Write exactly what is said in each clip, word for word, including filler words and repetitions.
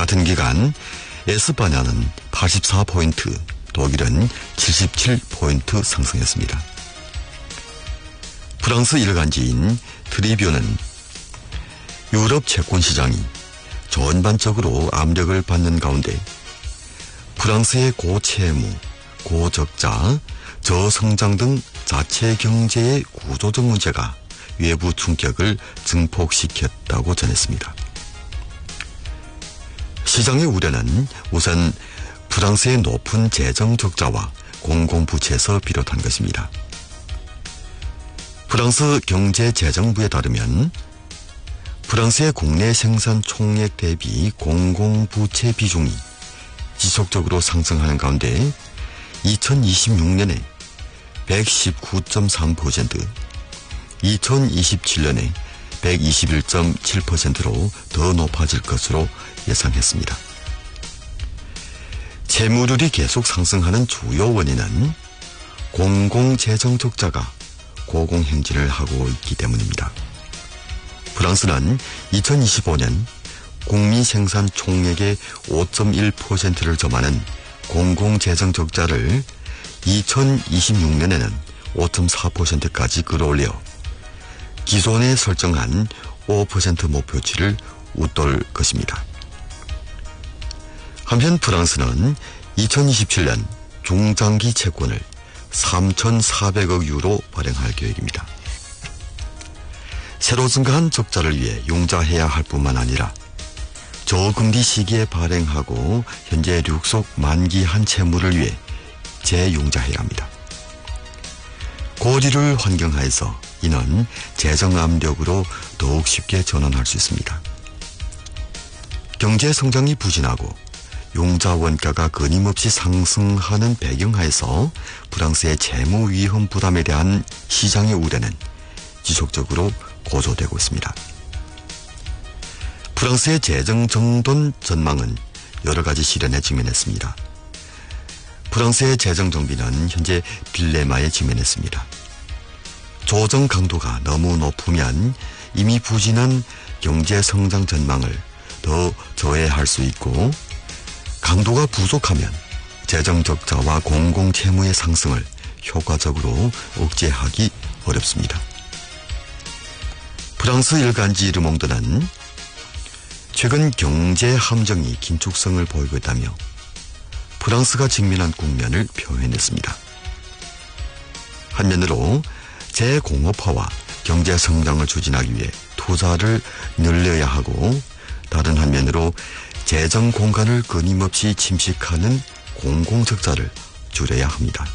같은 기간 에스파냐는 팔십사 포인트, 독일은 칠십칠 포인트 상승했습니다. 프랑스 일간지인 트리뷰는 유럽 채권 시장이 전반적으로 압력을 받는 가운데 프랑스의 고채무, 고적자, 저성장 등 자체 경제의 구조적 문제가 외부 충격을 증폭시켰다고 전했습니다. 시장의 우려는 우선 프랑스의 높은 재정 적자와 공공부채에서 비롯한 것입니다. 프랑스 경제재정부에 따르면 프랑스의 국내 생산 총액 대비 공공부채 비중이 지속적으로 상승하는 가운데 이천이십육 년에 백십구 점 삼 퍼센트, 이천이십칠 년에 백이십일 점 칠 퍼센트로 더 높아질 것으로 예상했습니다. 채무율이 계속 상승하는 주요 원인은 공공재정 적자가 고공행진을 하고 있기 때문입니다. 프랑스는 이천이십오 년 국민 생산 총액의 오 점 일 퍼센트를 점하는 공공재정 적자를 이천이십육 년에는 오 점 사 퍼센트까지 끌어올려 기존에 설정한 오 퍼센트 목표치를 웃돌 것입니다. 한편 프랑스는 이천이십칠 년 중장기 채권을 삼천사백억 유로 발행할 계획입니다. 새로 증가한 적자를 위해 융자해야 할 뿐만 아니라 저금리 시기에 발행하고 현재 류속 만기한 채무를 위해 재융자해야 합니다. 고리를 환경하에서 이는 재정 압력으로 더욱 쉽게 전환할 수 있습니다. 경제 성장이 부진하고 융자 원가가 끊임없이 상승하는 배경하에서 프랑스의 재무 위험 부담에 대한 시장의 우려는 지속적으로 고조되고 있습니다. 프랑스의 재정 정돈 전망은 여러 가지 시련에 직면했습니다. 프랑스의 재정 정비는 현재 딜레마에 직면했습니다. 조정 강도가 너무 높으면 이미 부진한 경제 성장 전망을 더 저해할 수 있고, 강도가 부족하면 재정 적자와 공공 채무의 상승을 효과적으로 억제하기 어렵습니다. 프랑스 일간지 르몽드는 최근 경제 함정이 긴축성을 보이고 있다며 프랑스가 직면한 국면을 표현했습니다. 한면으로 재공업화와 경제 성장을 추진하기 위해 투자를 늘려야 하고, 다른 한면으로 재정 공간을 끊임없이 침식하는 공공적자를 줄여야 합니다.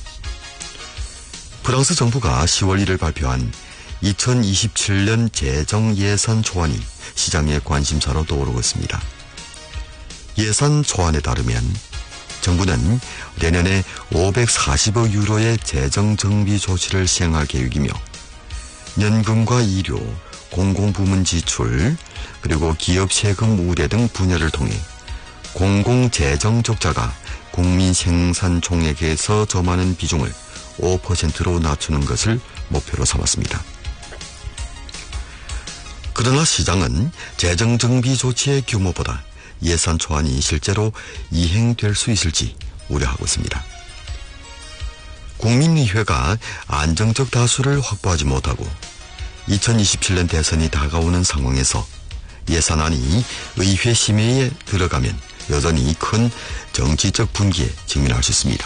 프랑스 정부가 시월 일일 발표한 이천이십칠 년 재정 예산 초안이 시장의 관심사로 떠오르고 있습니다. 예산 초안에 따르면 정부는 내년에 오백사십억 유로의 재정 정비 조치를 시행할 계획이며, 연금과 의료, 공공부문 지출, 그리고 기업 세금 우대 등 분야를 통해 공공재정 적자가 국민 생산 총액에서 점하는 비중을 오 퍼센트로 낮추는 것을 목표로 삼았습니다. 그러나 시장은 재정 정비 조치의 규모보다 예산 초안이 실제로 이행될 수 있을지 우려하고 있습니다. 국민의회가 안정적 다수를 확보하지 못하고 이천이십칠 년 대선이 다가오는 상황에서 예산안이 의회 심의에 들어가면 여전히 큰 정치적 분기에 직면할 수 있습니다.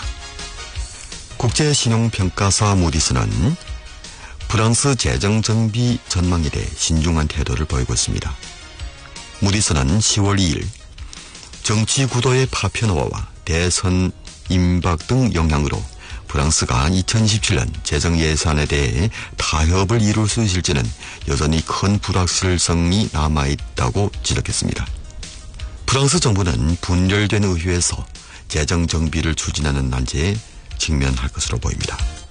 국제신용평가사 무디스는 프랑스 재정 정비 전망에 대해 신중한 태도를 보이고 있습니다. 무디스는 시월 이일 정치 구도의 파편화와 대선 임박 등 영향으로 프랑스가 이천이십칠 년 재정 예산에 대해 타협을 이룰 수 있을지는 여전히 큰 불확실성이 남아있다고 지적했습니다. 프랑스 정부는 분열된 의회에서 재정 정비를 추진하는 난제에 직면할 것으로 보입니다.